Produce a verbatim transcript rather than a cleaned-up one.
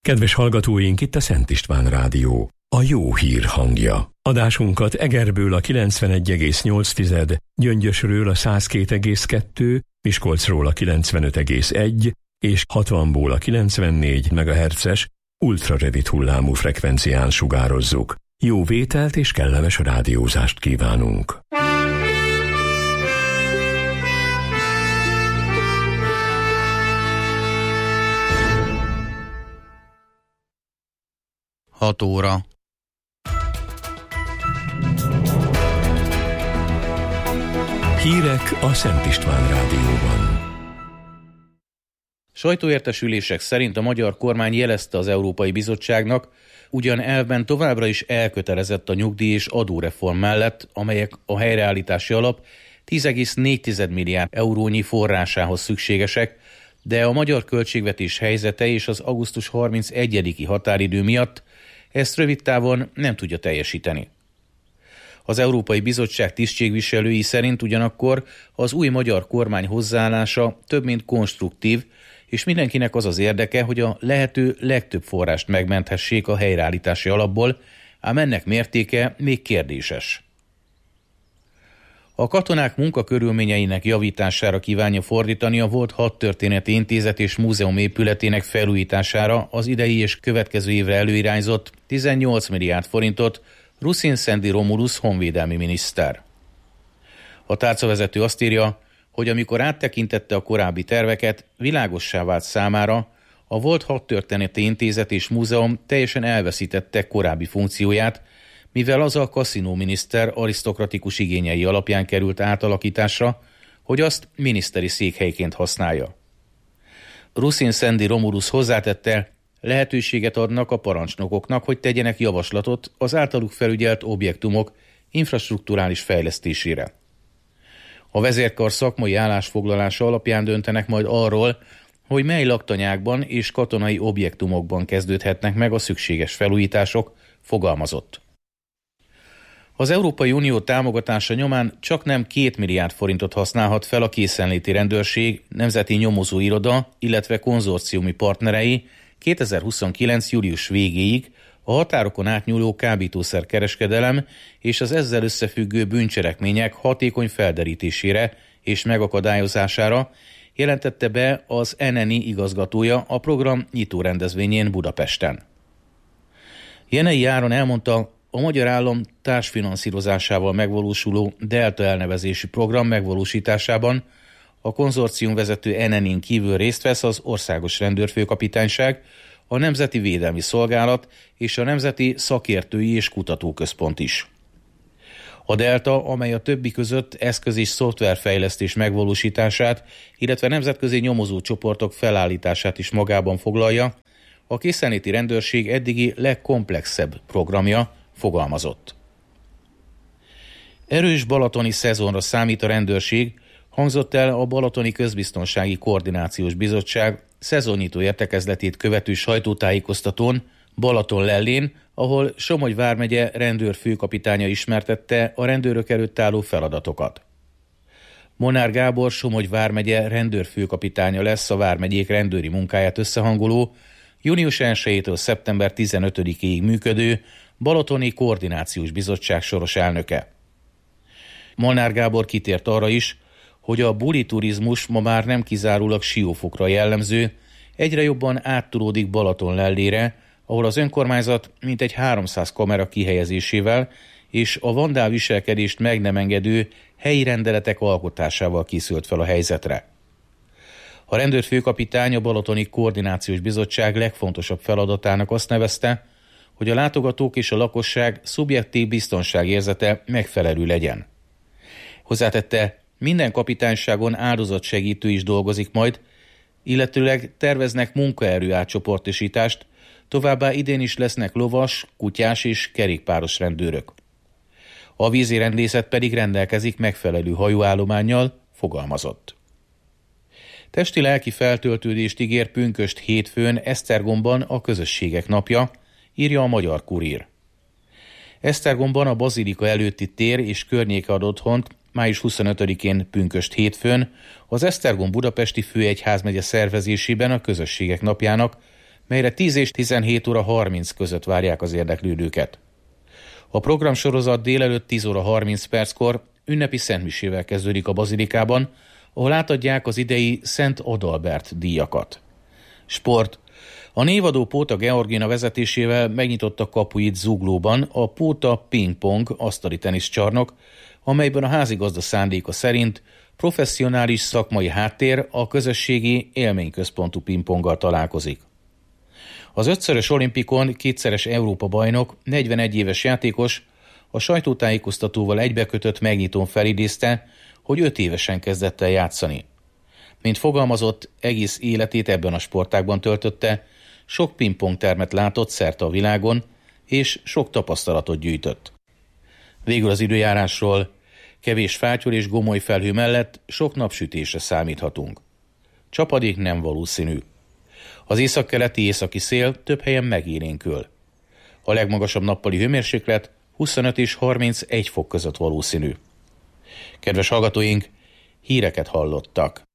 Kedves hallgatóink, itt a Szent István Rádió, a jó hír hangja. Adásunkat Egerből a kilencvenegy egész nyolc, Gyöngyösről a száz két egész kettő, Miskolcról a kilencvenöt egész egy és hatvanból a kilencvennégy megahertzes ultrarövid hullámú frekvencián sugározzuk. Jó vételt és kellemes rádiózást kívánunk! hat óra. Hírek a Szent István Rádióban. Sajtóértesülések szerint a magyar kormány jelezte az Európai Bizottságnak, ugyan elvben továbbra is elkötelezett a nyugdíj- és adóreform mellett, amelyek a helyreállítási alap tíz egész négy milliárd eurónyi forrásához szükségesek, de a magyar költségvetés helyzete és az augusztus harmincegyediki határidő miatt ezt rövid távon nem tudja teljesíteni. Az Európai Bizottság tisztségviselői szerint ugyanakkor az új magyar kormány hozzáállása több mint konstruktív, és mindenkinek az az érdeke, hogy a lehető legtöbb forrást megmenthessék a helyreállítási alapból, ám ennek mértéke még kérdéses. A katonák munkakörülményeinek javítására kívánja fordítani a volt Hadtörténeti Intézet és Múzeum épületének felújítására az idei és következő évre előirányzott tizennyolc milliárd forintot Rusin Szendi Romulus honvédelmi miniszter. A tárcavezető azt írja, hogy amikor áttekintette a korábbi terveket, világossá vált számára, a volt Hadtörténeti Intézet és Múzeum teljesen elveszítette korábbi funkcióját, mivel az a kaszinóminiszter arisztokratikus igényei alapján került átalakításra, hogy azt miniszteri székhelyként használja. Rusin Szendi Romulus hozzátette, lehetőséget adnak a parancsnokoknak, hogy tegyenek javaslatot az általuk felügyelt objektumok infrastrukturális fejlesztésére. A vezérkar szakmai állásfoglalása alapján döntenek majd arról, hogy mely laktanyákban és katonai objektumokban kezdődhetnek meg a szükséges felújítások, fogalmazott. Az Európai Unió támogatása nyomán csak nem két milliárd forintot használhat fel a készenléti rendőrség, nemzeti nyomozóiroda, illetve konzorciumi partnerei kétezer-huszonkilenc. július végéig a határokon átnyúló kábítószerkereskedelem és az ezzel összefüggő bűncselekmények hatékony felderítésére és megakadályozására, jelentette be az en en i igazgatója a program nyitó rendezvényén Budapesten. Jenei Áron elmondta, a magyar állam társfinanszírozásával megvalósuló Delta elnevezésű program megvalósításában a konzorcium vezető en en in kívül részt vesz az Országos Rendőrfőkapitányság, a Nemzeti Védelmi Szolgálat és a Nemzeti Szakértői és Kutatóközpont is. A Delta, amely a többi között eszköz- és szoftverfejlesztés megvalósítását, illetve nemzetközi nyomozócsoportok felállítását is magában foglalja, a készenléti rendőrség eddigi legkomplexebb programja, fogalmazott. Erős balatoni szezonra számít a rendőrség, hangzott el a Balatoni Közbiztonsági Koordinációs Bizottság szezonnyitó értekezletét követő sajtótájékoztatón Balatonlellén, ahol Somogy vármegye rendőrfőkapitánya ismertette a rendőrök előtt álló feladatokat. Molnár Gábor Somogy vármegye rendőrfőkapitánya lesz a vármegyék rendőri munkáját összehangoló, június elsejétől szeptember tizenötödikéig működő Balatoni Koordinációs Bizottság soros elnöke. Molnár Gábor kitért arra is, hogy a buli turizmus ma már nem kizárólag Siófokra jellemző, egyre jobban áttulódik Balatonlellére, ahol az önkormányzat mintegy háromszáz kamera kihelyezésével és a vandál viselkedést meg nem engedő helyi rendeletek alkotásával készült fel a helyzetre. A rendőrfőkapitány a Balatoni Koordinációs Bizottság legfontosabb feladatának azt nevezte, hogy a látogatók és a lakosság szubjektív biztonságérzete megfelelő legyen. Hozzátette, minden kapitányságon áldozatsegítő is dolgozik majd, illetőleg terveznek munkaerő átcsoportosítást, továbbá idén is lesznek lovas, kutyás és kerékpáros rendőrök. A vízirendészet pedig rendelkezik megfelelő hajóállománnyal, fogalmazott. Testi-lelki feltöltődést ígér pünkösd hétfőn Esztergomban a Közösségek napja, írja a Magyar Kurír. Esztergomban a Bazilika előtti tér és környéke ad otthont május huszonötödikén pünkösd hétfőn az Esztergom budapesti főegyházmegye szervezésében a Közösségek napjának, melyre tíz és tizenhét óra harminc között várják az érdeklődőket. A programsorozat délelőtt tíz óra harminc perckor ünnepi szentmisével kezdődik a bazilikában, ahol átadják az idei Szent Adalbert díjakat. Sport. A névadó Póta Georgina vezetésével megnyitotta kapuit Zuglóban a Póta Ping-pong asztali teniszcsarnok, amelyben a házigazda szándéka szerint professzionális szakmai háttér a közösségi élményközpontú pingponggal találkozik. Az ötszörös olimpikon kétszeres Európa-bajnok, negyvenegy éves játékos a sajtótájékoztatóval egybekötött megnyitón felidézte, hogy öt évesen kezdett el játszani. Mint fogalmazott, egész életét ebben a sportágban töltötte, sok pingpongtermet látott szerte a világon, és sok tapasztalatot gyűjtött. Végül az időjárásról. Kevés fátyol és gomoly felhő mellett sok napsütésre számíthatunk. Csapadék nem valószínű. Az északkeleti északi szél több helyen megélénkül. A legmagasabb nappali hőmérséklet huszonöt és harmincegy fok között valószínű. Kedves hallgatóink, híreket hallottak.